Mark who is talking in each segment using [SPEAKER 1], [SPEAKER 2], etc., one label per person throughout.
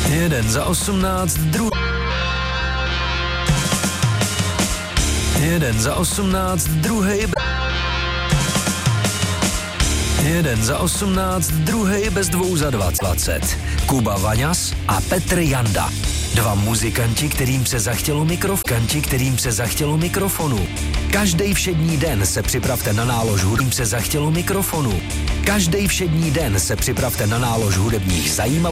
[SPEAKER 1] Jeden za 18, Jeden za 18, druhej Jeden za 18, druhej bez 2 za 20. Kuba Vaňas a Petr Janda. Dva muzikanti, kterým se zachtělo mikrofonu. Každej všední den se připravte na nálož Každej všední den se připravte na nálož hudebních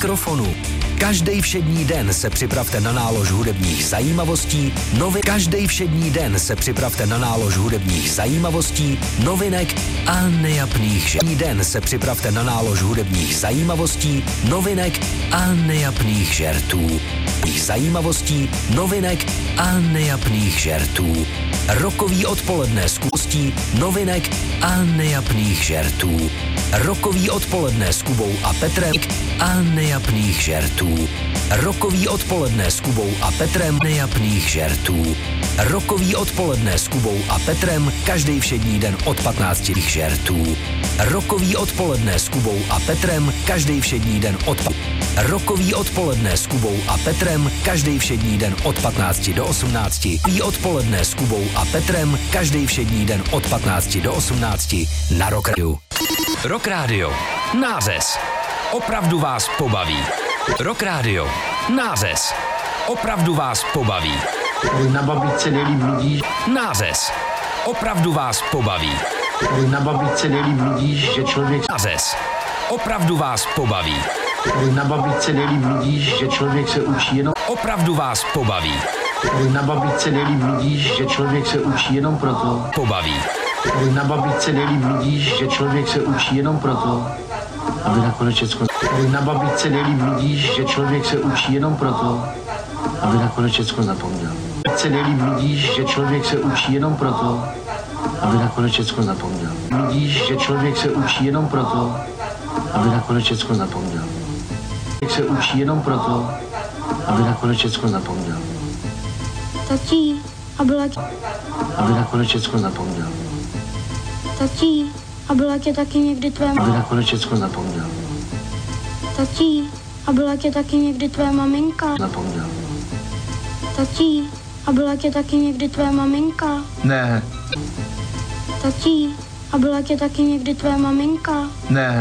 [SPEAKER 1] Každej všední den se připravte na nálož hudebních zajímavostí, Každej všední den se připravte na nálož hudebních zajímavostí, novinek a nejapných den se připravte na nálož hudebních zajímavostí, novinek a nejapných žertů. Zajímavostí, novinek a nejapných žertů. Rokový odpoledne s Kubou, novinek a nejapných žertů. Rokový odpoledne s Kubou a Petrem a nejapných žertů. Rokový odpoledne s Kubou a Petrem nejapných žertů. Rokový odpoledne s Kubou a Petrem každý všední den od 15 žertů. Rokový odpoledne s Kubou a Petrem každý všední den od Rokový odpoledne s Kubou a Petrem každý všední den od 15 do 18. Rokový odpoledne s Kubou a Petrem každý všední den od 15 do 18 na Rock Radio.
[SPEAKER 2] Rock Radio. Nářez. Opravdu vás pobaví. Rock Radio. Nářez. Opravdu vás pobaví.
[SPEAKER 3] Na babičce nejlíp vidíš.
[SPEAKER 2] Nářez. Opravdu vás pobaví.
[SPEAKER 3] Na babičce nejlíp vidíš, že člověk...
[SPEAKER 2] Nářez. Opravdu vás pobaví.
[SPEAKER 3] Na babičce nejlíp vidíš, že člověk se učí jenom...
[SPEAKER 2] Opravdu vás pobaví.
[SPEAKER 3] Na babičce nejlíp vidíš, že člověk se učí jenom proto...
[SPEAKER 2] Pobaví.
[SPEAKER 3] Na babičce nejlíp vidíš, že člověk se učí jenom proto, aby nakonec všecko... Na babičce nejlíp vidíš, že člověk se učí jenom proto, aby nakonec všecko zapomněl. Na babičce nejlíp vidíš, že člověk se učí jenom proto, aby nakonec všecko zapomněl. Vidíš, že člověk se učí jenom proto, aby nakonec všecko zapomněl. Člověk se učí jenom proto, aby nakonec všecko zapomněl.
[SPEAKER 4] Tatí, a byla tě...
[SPEAKER 3] Aby nakonec všecko zapomněl.
[SPEAKER 4] Tatí, a byla tě taky někdy tvé...
[SPEAKER 3] Aby nakonec všecko zapomněl.
[SPEAKER 4] Tatí, a byla tě taky někdy tvé maminka?
[SPEAKER 3] Zapomněl.
[SPEAKER 4] Tatí, a byla tě taky někdy tvé maminka?
[SPEAKER 3] Ne.
[SPEAKER 4] Tatí, a byla tě taky někdy tvé maminka?
[SPEAKER 3] Ne.